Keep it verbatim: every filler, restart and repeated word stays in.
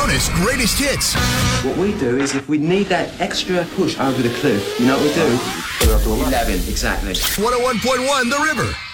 Jonas Greatest Hits. What we do is if we need that extra push over the cliff, you know what we do? Put it up to eleven. eleven, exactly. one oh one point one The River.